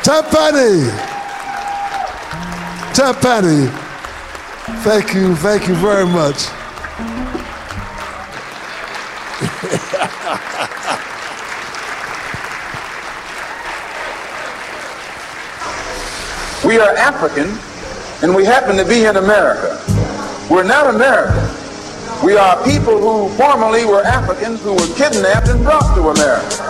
Tapani. Tapani. Thank you very much. We are African, and we happen to be in America. We're not American. We are people who formerly were Africans who were kidnapped and brought to America.